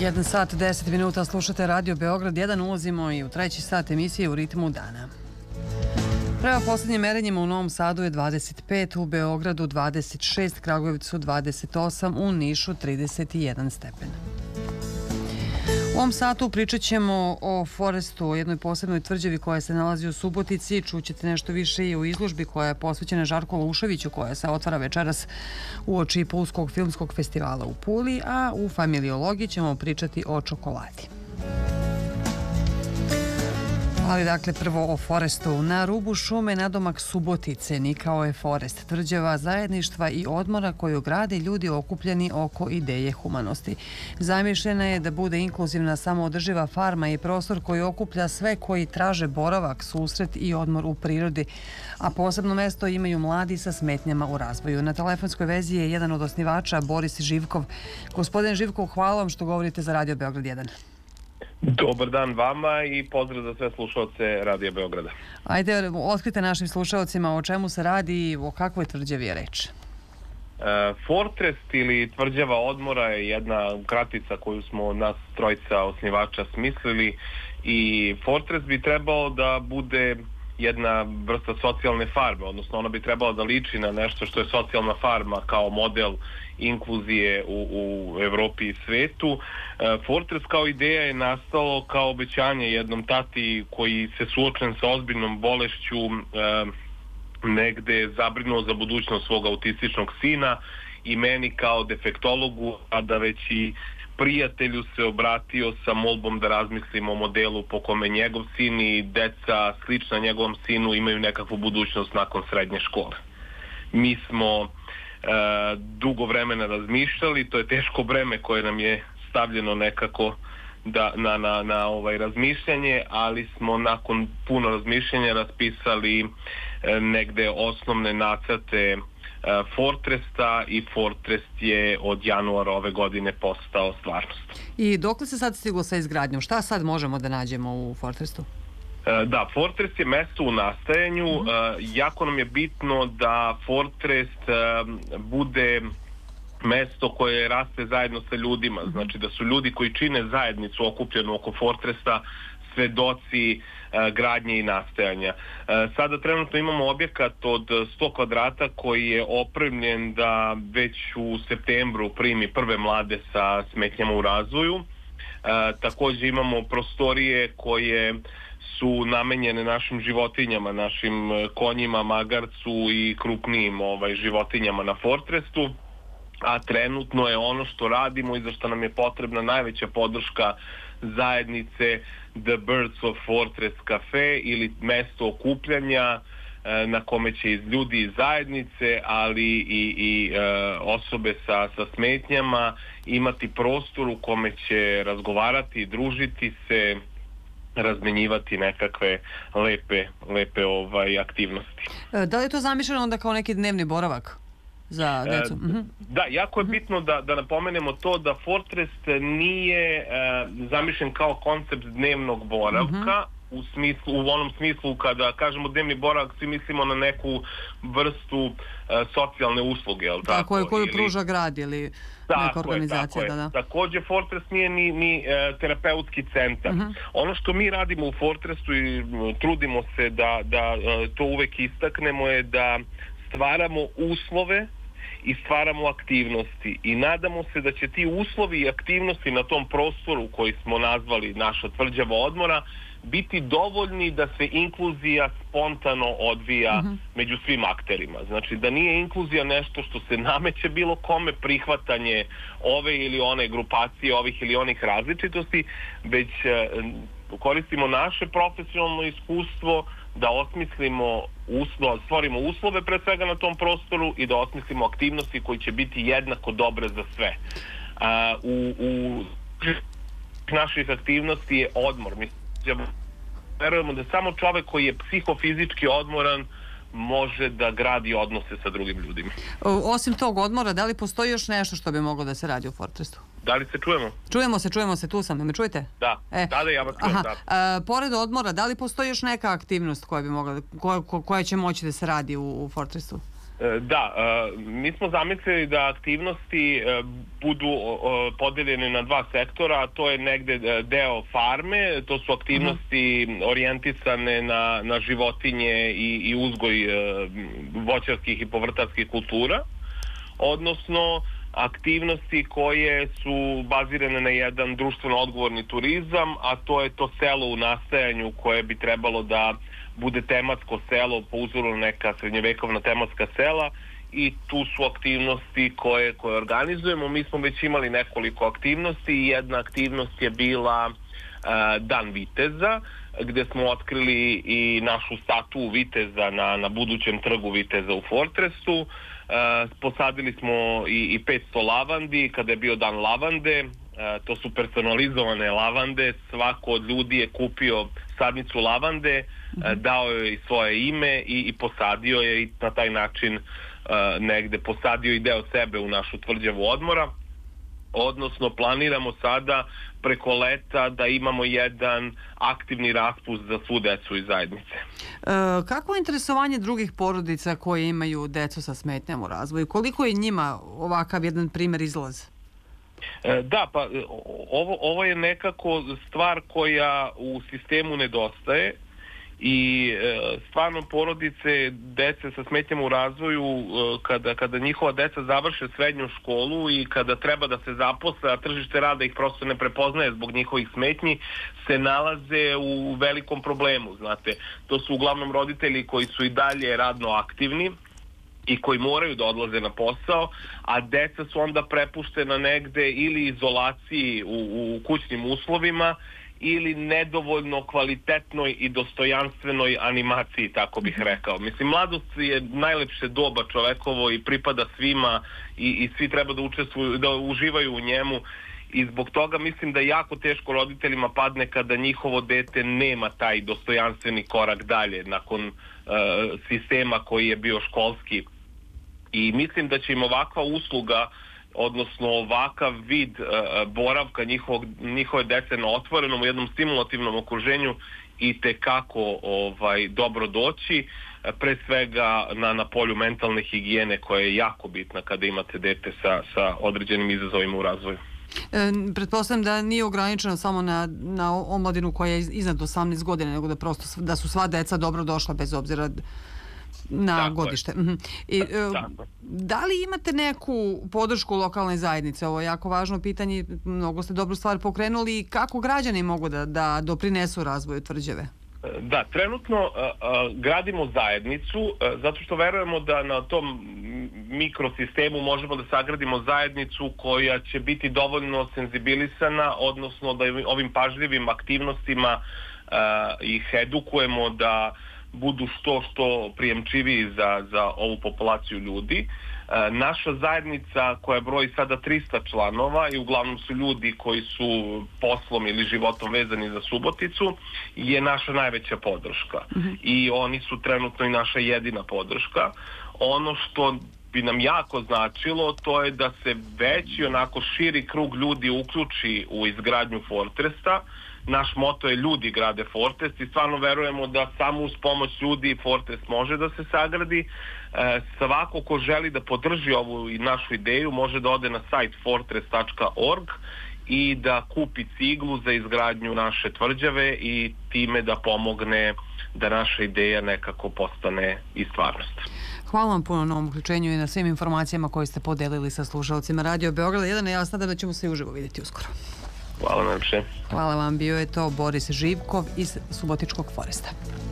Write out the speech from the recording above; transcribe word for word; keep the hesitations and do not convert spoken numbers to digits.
Jedan sat, deset minuta, slušate Radio Beograd jedan, ulazimo i u treći sat emisije U ritmu dana. Prema poslednjim merenjima u Novom Sadu je dvadeset pet, u Beogradu dvadeset šest, Kragujevcu dvadeset osam, u Nišu trideset jedan stepen. U ovom satu pričat ćemo o Forestu, o jednoj posebnoj tvrđavi koja se nalazi u Subotici. Čućete nešto više i o izložbi koja je posvećena Žarku Luševiću, koja se otvara večeras uoči Pulskog filmskog festivala u Puli, a u familiologiji ćemo pričati o čokoladi. Ali dakle prvo o Forestu. Na rubu šume nadomak Subotice nikao je Forest, tvrđava zajedništva i odmora koju grade ljudi okupljeni oko ideje humanosti. Zamišljena je da bude inkluzivna samoodrživa farma i prostor koji okuplja sve koji traže boravak, susret i odmor u prirodi, a posebno mesto imaju mladi sa smetnjama u razvoju. Na telefonskoj vezi je jedan od osnivača, Boris Živkov. Gospodin Živkov, hvala vam što govorite za Radio Beograd jedan. Dobar dan vama i pozdrav za sve slušalce Radio Beograda. Ajde, otkrite našim slušalcima o čemu se radi i o kakvoj tvrđavi je reč. Fortrest ili tvrđava odmora je jedna kratica koju smo nas trojica osnivača smislili i Fortrest bi trebao da bude jedna vrsta socijalne farme, odnosno ona bi trebala da liči na nešto što je socijalna farma kao model inkluzije u, u Evropi i svetu. Fortress kao ideja je nastalo kao obećanje jednom tati koji se suočen sa ozbiljnom bolešću negde zabrinuo za budućnost svog autističnog sina i meni kao defektologu, a da već i prijatelju se obratio sa molbom da razmislimo o modelu po kome njegov sin i deca slična njegovom sinu imaju nekakvu budućnost nakon srednje škole. Mi smo e, dugo vremena razmišljali, to je teško breme koje nam je stavljeno nekako da, na, na, na ovaj razmišljanje, ali smo nakon puno razmišljanja raspisali e, negde osnovne nacrte Fortresta i Fortrest je od januara ove godine postao stvarnost. I dokle se sad stiglo sa izgradnjom? Šta sad možemo da nađemo u Fortrestu? Da, Fortrest je mesto u nastajanju. Mm-hmm. Jako nam je bitno da Fortrest bude mesto koje raste zajedno sa ljudima. Znači da su ljudi koji čine zajednicu okupljenu oko Fortresta svedoci gradnje i nastajanja. Sada trenutno imamo objekat od sto kvadrata koji je opremljen da već u septembru primi prve mlade sa smetnjama u razvoju. Također imamo prostorije koje su namenjene našim životinjama, našim konjima, magarcu i krupnijim ovaj, životinjama na Fortrestu. A trenutno je ono što radimo i za što nam je potrebna najveća podrška zajednice The Birds of Fortress Cafe ili mesto okupljanja na kome će iz ljudi iz zajednice, ali i, i e, osobe sa, sa smetnjama imati prostor u kome će razgovarati, družiti se, razmenjivati nekakve lepe, lepe ovaj, aktivnosti. Da li je to zamišljeno onda kao neki dnevni boravak za decu? E, da, jako je bitno da, da napomenemo to da Fortrest nije e, zamišljen kao koncept dnevnog boravka, uh-huh. u smislu, u onom smislu kada kažemo dnevni boravak svi mislimo na neku vrstu e, socijalne usluge, jel tako? Tako je, koju ili pruža grad ili tako neka organizacija. Je, tako da, da. Također Fortrest nije ni, ni e, terapeutski centar. Uh-huh. Ono što mi radimo u Fortrestu i trudimo se da, da e, to uvek istaknemo je da stvaramo uslove i stvaramo aktivnosti i nadamo se da će ti uslovi i aktivnosti na tom prostoru koji smo nazvali naša tvrđava odmora biti dovoljni da se inkluzija spontano odvija uh-huh. među svim akterima. Znači da nije inkluzija nešto što se nameće bilo kome, prihvatanje ove ili one grupacije, ovih ili onih različitosti, već uh, koristimo naše profesionalno iskustvo da osmislimo uslov, stvorimo uslove pre svega na tom prostoru i da osmislimo aktivnosti koji će biti jednako dobre za sve. A, u, u naših aktivnosti je odmor. Mi verujemo da samo čovek koji je psihofizički odmoran može da gradi odnose sa drugim ljudima. Osim tog odmora, da li postoji još nešto što bi moglo da se radi u Fortrestu? Da li se čujemo? Čujemo se, čujemo se, tu sam, ne me čujete? Da, e. da, da, ja vas čujem, da. A, pored odmora, da li postoji još neka aktivnost koja bi mogla, koja, koja će moći da se radi u, u Fortrestu? Da, mi smo zamislili da aktivnosti budu podeljene na dva sektora, a to je negde deo farme, to su aktivnosti orijentisane na, na životinje i, i uzgoj voćarskih i povrtarskih kultura, odnosno aktivnosti koje su bazirane na jedan društveno odgovorni turizam, a to je to selo u nastajanju koje bi trebalo da bude tematsko selo po uzoru na neka srednjevekovna tematska sela i tu su aktivnosti koje, koje organizujemo. Mi smo već imali nekoliko aktivnosti i jedna aktivnost je bila uh, Dan viteza, gde smo otkrili i našu statu viteza na, na budućem trgu viteza u Fortrestu. Uh, posadili smo i, i petsto lavandi kada je bio dan lavande. Uh, to su personalizovane lavande. Svako od ljudi je kupio sadnicu lavande, uh, dao joj svoje ime i, i posadio je i na taj način uh, negde posadio i deo sebe u našu tvrđavu odmora. Odnosno, planiramo sada preko leta da imamo jedan aktivni raspust za svu decu iz zajednice. E, kako je interesovanje drugih porodica koje imaju decu sa smetnjama u razvoju? Koliko je njima ovakav jedan primer izlaz? E, da, pa ovo, ovo je nekako stvar koja u sistemu nedostaje i e, stvarno porodice dece sa smetnjama u razvoju e, kada, kada njihova deca završe srednju školu i kada treba da se zaposle, a tržište rada ih prosto ne prepoznaje zbog njihovih smetnji, se nalaze u velikom problemu, znate. To su uglavnom roditelji koji su i dalje radno aktivni i koji moraju da odlaze na posao, a deca su onda prepuštena negde ili izolaciji u, u kućnim uslovima ili nedovoljno kvalitetnoj i dostojanstvenoj animaciji, tako bih rekao. Mislim, mladost je najlepše doba čovekovo i pripada svima i, i svi treba da učestvuju, da uživaju u njemu i zbog toga mislim da jako teško roditeljima padne kada njihovo dete nema taj dostojanstveni korak dalje nakon uh, sistema koji je bio školski. I mislim da će im ovakva usluga, odnosno ovakav vid uh, boravka njihovog, njihove dece na otvorenom u jednom stimulativnom okruženju i tekako ovaj, dobro doći, pre svega na, na polju mentalne higijene koja je jako bitna kada imate dete sa, sa određenim izazovima u razvoju. E, pretpostavljam da nije ograničeno samo na, na omladinu koja je iznad osamnaest godina, nego da prosto da su sva deca dobro došla bez obzira na tako godište. Je. I, e, da li imate neku podršku lokalne zajednice? Ovo je jako važno pitanje, mnogo ste dobru stvar pokrenuli. Kako građani mogu da, da doprinesu razvoju tvrđave? Da, trenutno a, a, gradimo zajednicu a, zato što verujemo da na tom mikrosistemu možemo da sagradimo zajednicu koja će biti dovoljno senzibilisana, odnosno da ovim pažljivim aktivnostima a, ih edukujemo da budu što što prijemčiviji za, za ovu populaciju ljudi. E, naša zajednica koja broji sada trista članova i uglavnom su ljudi koji su poslom ili životom vezani za Suboticu je naša najveća podrška. Mm-hmm. I oni su trenutno i naša jedina podrška. Ono što bi nam jako značilo to je da se veći onako širi krug ljudi uključi u izgradnju Fortresta. Naš moto je ljudi grade Fortrest i stvarno verujemo da samo uz pomoć ljudi Fortrest može da se sagradi. E, svako ko želi da podrži ovu i našu ideju može da ode na sajt fortrest tačka org i da kupi ciglu za izgradnju naše tvrđave i time da pomogne da naša ideja nekako postane i stvarnost. Hvala vam puno na ovom uključenju i na svim informacijama koje ste podelili sa slušalcima Radio Beograd jedan. Ja vas nadam da ćemo se i uživo vidjeti uskoro. Hvala najlepše. Hvala vam, bio je to Boris Živkov iz Subotičkog Foresta.